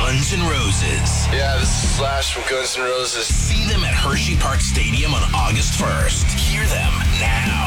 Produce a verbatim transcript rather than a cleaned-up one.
Guns N' Roses. Yeah, this is Slash from Guns N' Roses. See them at Hershey Park Stadium on August first. Hear them now.